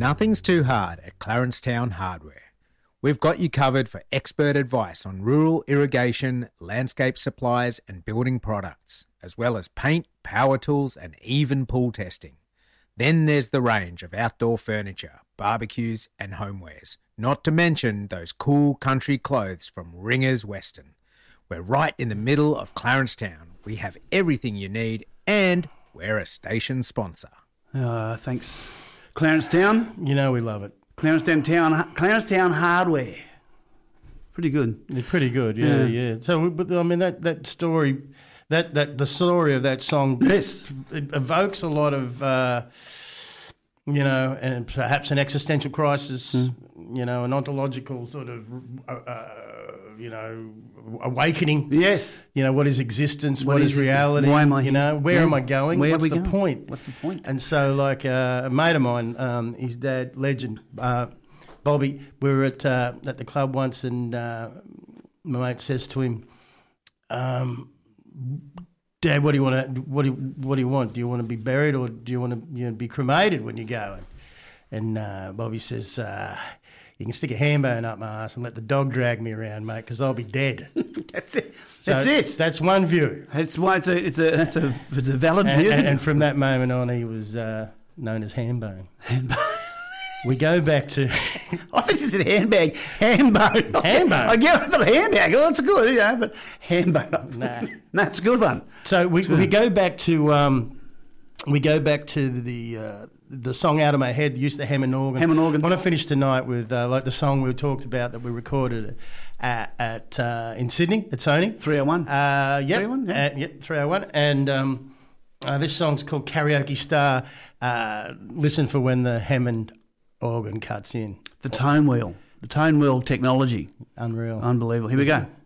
Nothing's too hard at Clarence Town Hardware. We've got you covered for expert advice on rural irrigation, landscape supplies and building products, as well as paint, power tools and even pool testing. Then there's the range of outdoor furniture, barbecues and homewares, not to mention those cool country clothes from Ringers Western. We're right in the middle of Clarence Town. We have everything you need and we're a station sponsor. Thanks. Clarence Town. You know we love it. Clarence Town Hardware. Pretty good. They're pretty good, yeah. So, but I mean, that story, the story of that song, yes, it evokes a lot of, and perhaps an existential crisis, an ontological sort of, awakening. Yes. What is existence? What is reality? Why am I here? Where am I going? Where What's are we the going? point? What's the point? And so, like a mate of mine, his dad, legend, Bobby, we were at the club once, and my mate says to him, "Dad, what do you want? What do you want? Do you want to be buried, or do you want to be cremated when you go?" And Bobby says, "You can stick a ham bone up my ass and let the dog drag me around, mate, because I'll be dead." That's it. So That's it. That's one view. It's a valid view. And from that moment on, he was known as Hambone. We go back to... I think you said handbag. Hambone. Hambone. I thought handbag. Oh, it's good, but hambone. Nah. No, it's a good one. So we go back to... the song Out of My Head, used the Hammond organ. Hammond organ. I want to finish tonight with the song we talked about that we recorded in Sydney at Sony. 301. 301, yeah. 301. And this song's called Karaoke Star. Listen for when the Hammond organ cuts in. The tone wheel technology. Unreal. Unbelievable. Here we go.